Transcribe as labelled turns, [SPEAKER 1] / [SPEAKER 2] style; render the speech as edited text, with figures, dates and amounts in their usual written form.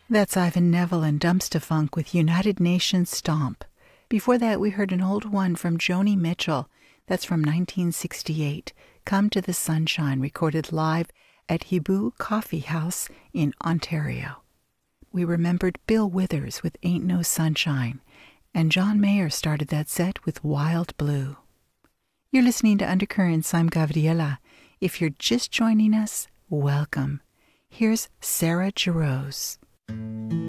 [SPEAKER 1] That's Ivan Neville and Dumpsta Funk with United Nations Stomp. Before that, we heard an old one from Joni Mitchell. That's from 1968, Come to the Sunshine, recorded live at Hibu Coffee House in Ontario. We remembered Bill Withers with Ain't No Sunshine, and John Mayer started that set with Wild Blue. You're listening to Undercurrents. I'm Gabriela. If you're just joining us, welcome. Here's Sarah Jarosz.